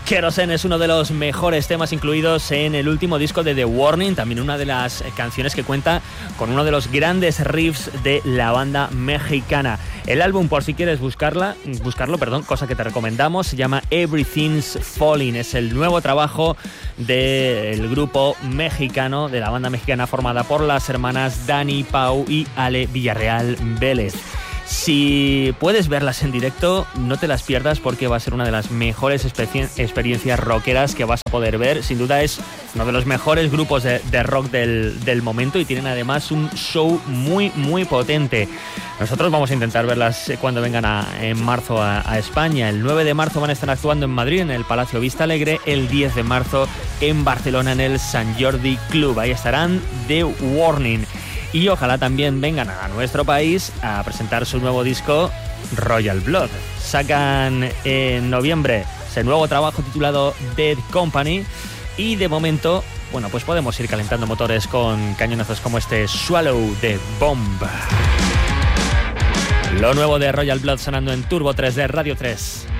Kerosene es uno de los mejores temas incluidos en el último disco de The Warning, también una de las canciones que cuenta con uno de los grandes riffs de la banda mexicana. El álbum, por si quieres buscarlo, cosa que te recomendamos, se llama Everything's Falling. Es el nuevo trabajo del grupo mexicano, de la banda mexicana formada por las hermanas Dani Pau y Ale Villarreal Vélez. Si puedes verlas en directo, no te las pierdas porque va a ser una de las mejores experiencias rockeras que vas a poder ver. Sin duda es uno de los mejores grupos de rock del momento y tienen además un show muy, muy potente. Nosotros vamos a intentar verlas cuando vengan en marzo a España. El 9 de marzo van a estar actuando en Madrid, en el Palacio Vista Alegre. El 10 de marzo en Barcelona, en el Sant Jordi Club. Ahí estarán The Warning. Y ojalá también vengan a nuestro país a presentar su nuevo disco Royal Blood. Sacan en noviembre ese nuevo trabajo titulado Dead Company y de momento, bueno, pues podemos ir calentando motores con cañonazos como este Swallow de Bomb. Lo nuevo de Royal Blood sonando en Turbo 3 de Radio 3.